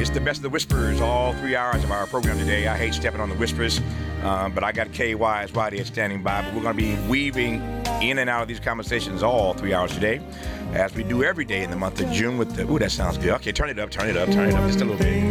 It's the best of the whispers, all 3 hours of our program today. I hate stepping on the whispers, but I got KY is right here standing by. But we're going to be weaving in and out of these conversations all 3 hours today, as we do every day in the month of June with the, ooh, that sounds good. Okay, turn it up just a little bit.